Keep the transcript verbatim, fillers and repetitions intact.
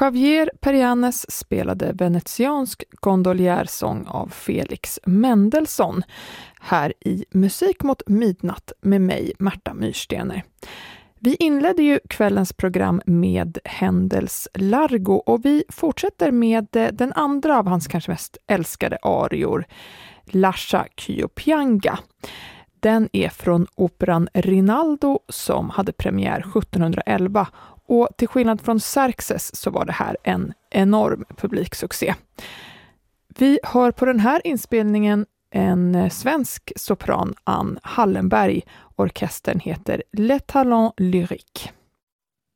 Javier Perianes spelade veneziansk gondoljärsång av Felix Mendelssohn här i Musik mot midnatt med mig, Märta Myrstener. Vi inledde ju kvällens program med Händels Largo och vi fortsätter med den andra av hans kanske mest älskade arior, Lascia ch'io pianga. Den är från operan Rinaldo som hade premiär sjuttonhundraelva och till skillnad från Xerxes så var det här en enorm publiksuccé. Vi hör på den här inspelningen en svensk sopran, Ann Hallenberg. Orkestern heter Les Talents Lyriques.